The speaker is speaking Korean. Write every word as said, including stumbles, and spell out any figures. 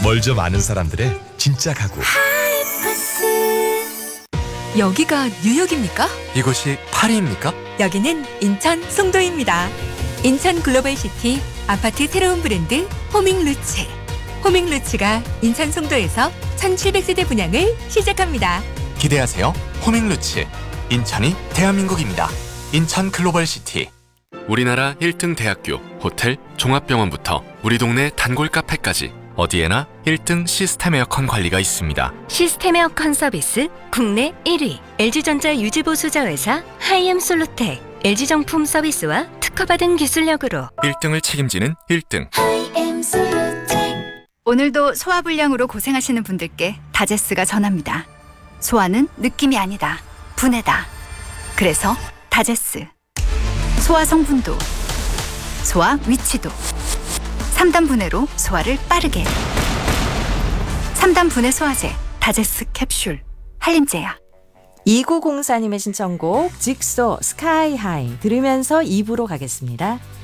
멀저 많은 사람들의 진짜 가구. 여기가 뉴욕입니까? 이곳이 파리입니까? 여기는 인천 송도입니다. 인천 글로벌시티 아파트 새로운 브랜드 호밍루츠. 호밍루츠가 인천 송도에서 천칠백 세대 분양을 시작합니다. 기대하세요. 호밍루츠. 인천이 대한민국입니다. 인천 글로벌시티. 우리나라 일 등 대학교, 호텔, 종합병원부터 우리 동네 단골 카페까지 어디에나 일 등 시스템 에어컨 관리가 있습니다. 시스템 에어컨 서비스 국내 일 위 엘지전자 유지보수자 회사 하이엠솔루텍. 엘지정품 서비스와 특허받은 기술력으로 일 등을 책임지는 일 등. 오늘도 소화불량으로 고생하시는 분들께 다제스가 전합니다. 소화는 느낌이 아니다. 분해다. 그래서 다제스. 소화 성분도, 소화 위치도. 삼 단 분해로 소화를 빠르게. 삼 단 분해 소화제 다제스 캡슐. 한림제약. 이구공사님의 신청곡 직소 스카이하이 들으면서 이 부로 가겠습니다.